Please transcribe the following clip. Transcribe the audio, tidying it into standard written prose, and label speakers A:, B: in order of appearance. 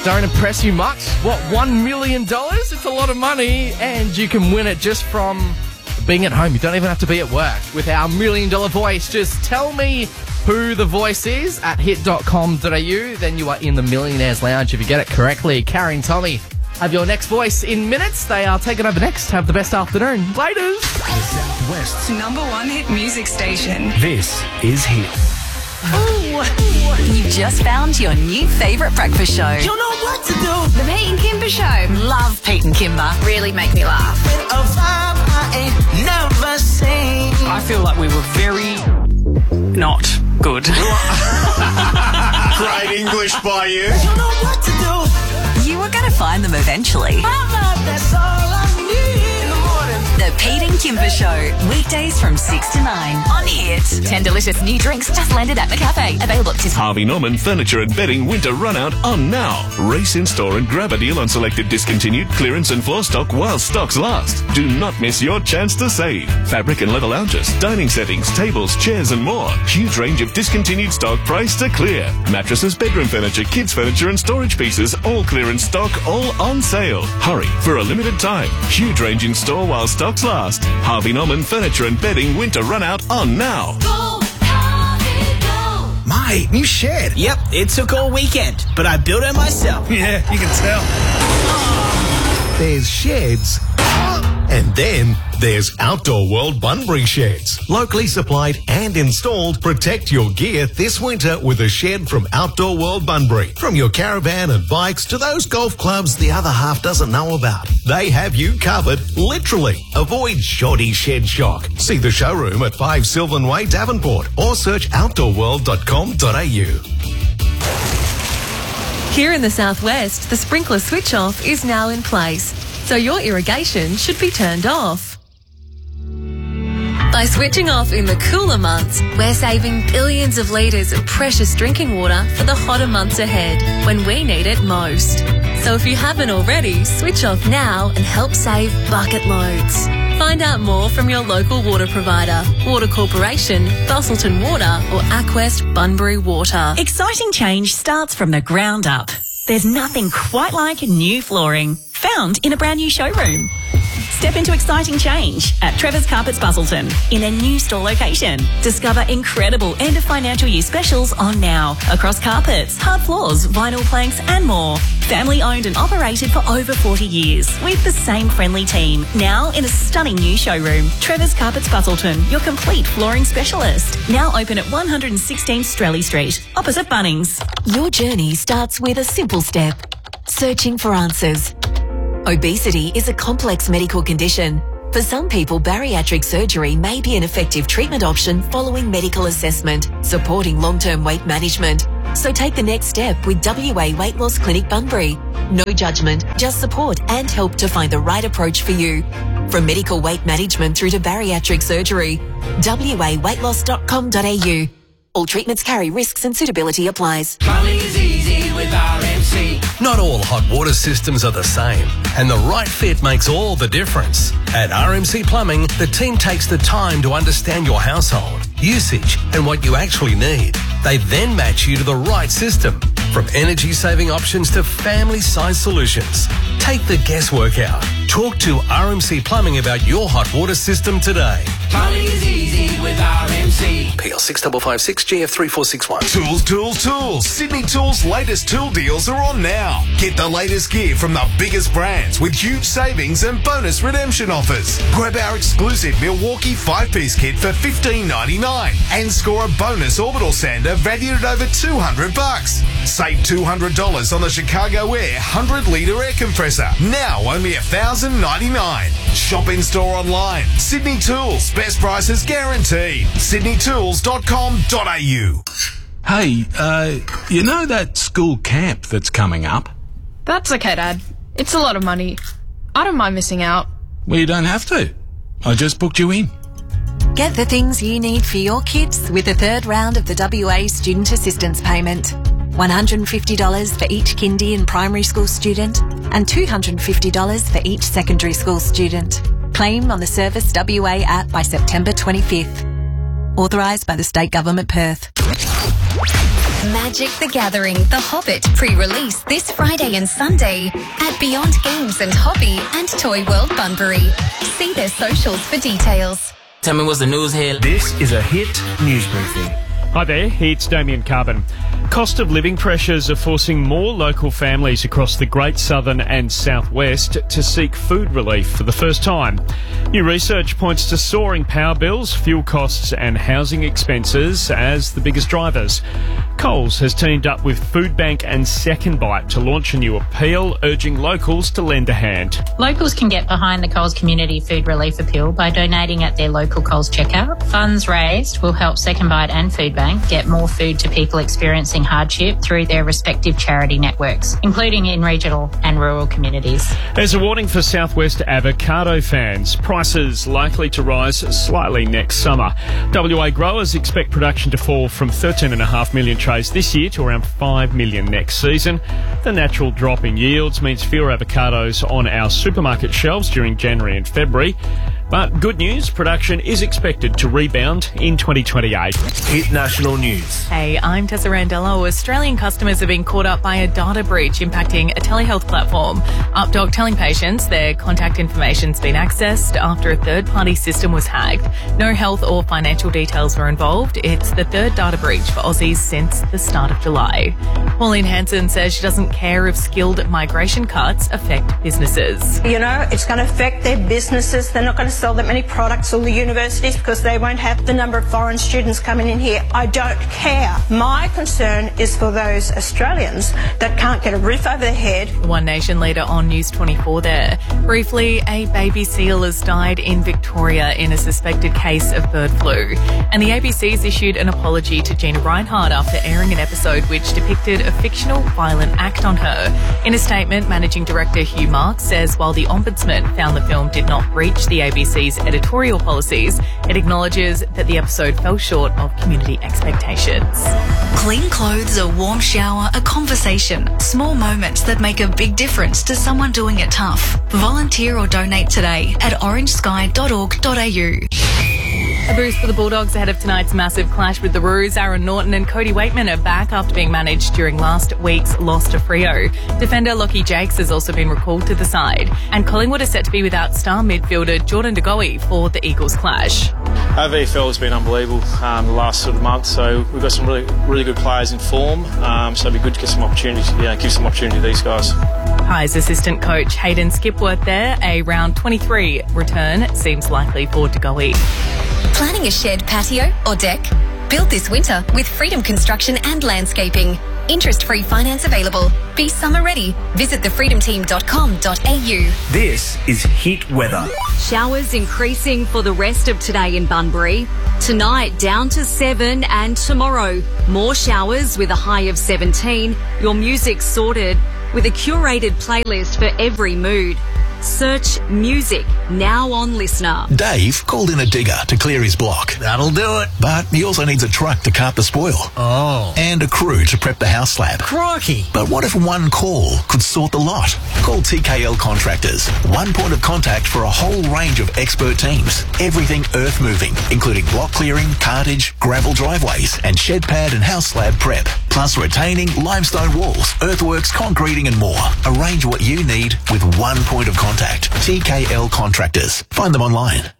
A: don't impress you much? What, $1 million? It's a lot of money, and you can win it just from being at home. You don't even have to be at work with our $1 million voice. Just tell me who the voice is at hit.com.au. Then you are in the Millionaires Lounge if you get it correctly. Carrie and Tommy have your next voice in minutes. They are taking over next. Have the best afternoon. Laters.
B: The Southwest's
C: #1 hit music station.
B: This is Hit.
D: You've just found your new favourite breakfast show.
E: You know what to do.
C: The Pete and Kimber Show.
D: Love Pete and Kimber.
C: Really make me laugh.
E: A vibe I ain't never seen.
F: I feel like we were very not good.
G: Great English by you.
E: You know what to do.
D: You were going to find them eventually.
E: Mama, that's all I need in the morning.
D: The Pete and Kimber Show. Weekdays from 6 to 9 on Hit. 10 delicious new drinks just landed at the cafe. Available at
H: Harvey Norman Furniture and Bedding Winter Runout on now. Race in store and grab a deal on selected discontinued clearance and floor stock while stocks last. Do not miss your chance to save. Fabric and leather lounges, dining settings, tables, chairs and more. Huge range of discontinued stock priced to clear. Mattresses, bedroom furniture, kids furniture and storage pieces, all clearance stock, all on sale. Hurry for a limited time. Huge range in store while stocks last. Harvey Norman Furniture and Bedding Winter Runout on now.
G: Mate, new shed.
E: Yep, it took all weekend, but I built it myself.
G: Yeah, you can tell.
I: There's sheds, and then there's Outdoor World Bunbury Sheds. Locally supplied and installed, protect your gear this winter with a shed from Outdoor World Bunbury. From your caravan and bikes to those golf clubs the other half doesn't know about. They have you covered, literally. Avoid shoddy shed shock. See the showroom at 5 Sylvan Way, Davenport, or search outdoorworld.com.au.
J: Here in the southwest, the sprinkler switch off is now in place, so your irrigation should be turned off. By switching off in the cooler months, we're saving billions of litres of precious drinking water for the hotter months ahead, when we need it most. So if you haven't already, switch off now and help save bucket loads. Find out more from your local water provider, Water Corporation, Busselton Water or Aquest Bunbury Water.
D: Exciting change starts from the ground up. There's nothing quite like new flooring, found in a brand new showroom. Step into exciting change at Trevor's Carpets Busselton in a new store location. Discover incredible end of financial year specials on now across carpets, hard floors, vinyl planks and more. Family owned and operated for over 40 years with the same friendly team. Now in a stunning new showroom. Trevor's Carpets Busselton, your complete flooring specialist. Now open at 116 Strelly Street, opposite Bunnings.
K: Your journey starts with a simple step. Searching for answers. Obesity is a complex medical condition. For some people, bariatric surgery may be an effective treatment option following medical assessment, supporting long-term weight management. So take the next step with WA Weight Loss Clinic Bunbury. No judgment, just support and help to find the right approach for you. From medical weight management through to bariatric surgery, waweightloss.com.au. All treatments carry risks and suitability applies.
E: Plumbing is easy with RMC.
I: Not all hot water systems are the same, and the right fit makes all the difference. At RMC Plumbing, the team takes the time to understand your household, usage, and what you actually need. They then match you to the right system, from energy-saving options to family-sized solutions. Take the guesswork out. Talk to RMC Plumbing about your hot water system today.
E: Plumbing is easy with RMC.
I: PL 6556 GF 3461.
G: Tools. Sydney Tools' latest tool deals are on now. Get the latest gear from the biggest brands with huge savings and bonus redemption offers. Grab our exclusive Milwaukee 5-piece kit for $15.99 and score a bonus orbital sander valued at over $200. Save $200 on the Chicago Air 100-litre air compressor. Now only $1,099. Shop in store online. Sydney Tools. Best prices guaranteed. sydneytools.com.au.
B: Hey, you know that school camp that's coming up?
C: That's okay, Dad. It's a lot of money. I don't mind missing out.
B: Well, you don't have to. I just booked you in.
K: Get the things you need for your kids with the third round of the WA Student Assistance Payment. $150 for each kindy and primary school student and $250 for each secondary school student. Claim on the Service WA app by September 25th.
L: Authorised by the State Government, Perth.
M: Magic the Gathering, The Hobbit pre-release this Friday and Sunday at Beyond Games and Hobby and Toy World Bunbury. See their socials for details.
N: Tell me what's the news here.
O: This is a Hit News Briefing.
P: Hi there, it's Damien Carbon. Cost of living pressures are forcing more local families across the Great Southern and Southwest to seek food relief for the first time. New research points to soaring power bills, fuel costs and housing expenses as the biggest drivers. Coles has teamed up with Food Bank and Second Bite to launch a new appeal urging locals to lend a hand.
Q: Locals can get behind the Coles Community Food Relief Appeal by donating at their local Coles checkout. Funds raised will help Second Bite and Food Bank get more food to people experiencing hardship through their respective charity networks, including in regional and rural communities.
P: There's a warning for Southwest avocado fans. Prices likely to rise slightly next summer. WA growers expect production to fall from 13.5 million trays this year to around 5 million next season. The natural drop in yields means fewer avocados on our supermarket shelves during January and February. But good news, production is expected to rebound in 2028.
O: Hit National News.
R: Hey, I'm Tessa Randello. Australian customers are being caught up by a data breach impacting a telehealth platform. UpDoc telling patients their contact information's been accessed after a third-party system was hacked. No health or financial details were involved. It's the third data breach for Aussies since the start of July. Pauline Hanson says she doesn't care if skilled migration cuts affect businesses.
S: You know, it's going to affect their businesses. They're not going to sell that many products, all the universities, because they won't have the number of foreign students coming in here. I don't care. My concern is for those Australians that can't get a roof over their head.
R: One Nation leader on News 24 there. Briefly, a baby seal has died in Victoria in a suspected case of bird flu. And the ABC's issued an apology to Gina Reinhardt after airing an episode which depicted a fictional violent act on her. In a statement, Managing Director Hugh Marks says while the Ombudsman found the film did not breach the ABC's editorial policies, it acknowledges that the episode fell short of community expectations.
T: Clean clothes, a warm shower, a conversation. Small moments that make a big difference to someone doing it tough. Volunteer or donate today at orangesky.org.au.
R: A boost for the Bulldogs ahead of tonight's massive clash with the Roos. Aaron Norton and Cody Waitman are back after being managed during last week's loss to Freo. Defender Lockie Jakes has also been recalled to the side. And Collingwood is set to be without star midfielder Jordan De Goey for the Eagles clash.
U: Our VFL has been unbelievable the last sort of month, so we've got some really good players in form, so it'd be good to get some opportunities, give some opportunity to these guys.
R: Pies assistant coach Hayden Skipworth there. A round 23 return seems likely for De Goey.
M: Planning a shed, patio or deck? Build this winter with Freedom Construction and Landscaping. Interest-free finance available. Be summer ready. Visit thefreedomteam.com.au.
O: This is Hit Weather.
V: Showers increasing for the rest of today in Bunbury. Tonight down to 7 and tomorrow more showers with a high of 17. Your music's sorted with a curated playlist for every mood. Search music now on Listener.
W: Dave called in a digger to clear his block.
O: That'll do it.
W: But he also needs a truck to cart the spoil.
O: Oh.
W: And a crew to prep the house slab.
O: Crikey.
W: But what if one call could sort the lot? Call TKL Contractors. One point of contact for a whole range of expert teams. Everything earth moving, including block clearing, cartage, gravel driveways, and shed pad and house slab prep. Plus retaining, limestone walls, earthworks, concreting and more. Arrange what you need with one point of contact. TKL Contractors. Find them online.